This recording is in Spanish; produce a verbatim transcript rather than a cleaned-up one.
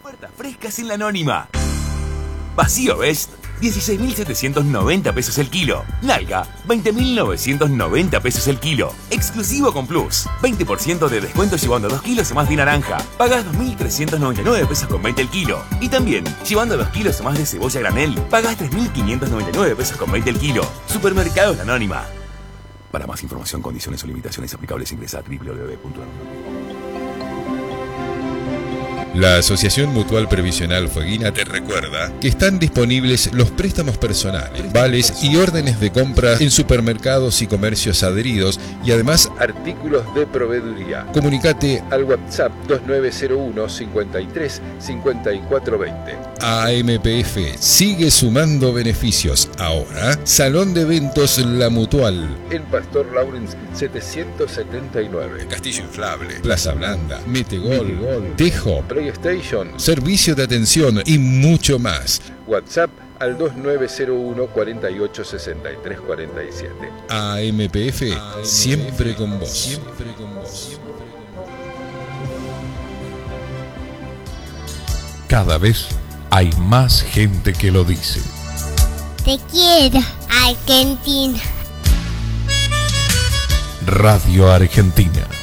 Ofertas frescas en la Anónima. Vacío Best, dieciséis mil setecientos noventa pesos el kilo. Nalga, veinte mil novecientos noventa pesos el kilo. Exclusivo con Plus, veinte por ciento de descuento llevando dos kilos o más de naranja. Pagás dos mil trescientos noventa y nueve pesos con veinte el kilo. Y también, llevando dos kilos o más de cebolla granel, pagás tres mil quinientos noventa y nueve pesos con veinte el kilo. Supermercados La Anónima. Para más información, condiciones o limitaciones aplicables, ingresa a doble u doble u doble u punto anónima. La Asociación Mutual Previsional Fueguina te recuerda que están disponibles los préstamos personales, vales y órdenes de compra en supermercados y comercios adheridos y además artículos de proveeduría. Comunicate al WhatsApp dos nueve cero uno, cincuenta y tres, cincuenta y cuatro veinte. A M P F sigue sumando beneficios. Ahora, Salón de Eventos La Mutual en Pastor Lawrence setecientos setenta y nueve. Castillo Inflable, Plaza Blanda, Metegol, Gol, Tejo, PlayStation, servicio de atención y mucho más. WhatsApp al dos nueve cero uno, cuarenta y ocho, sesenta y tres, cuarenta y siete. A M P F, A M P F siempre con vos. Siempre con vos. Cada vez hay más gente que lo dice. Te quiero, Argentina. Radio Argentina.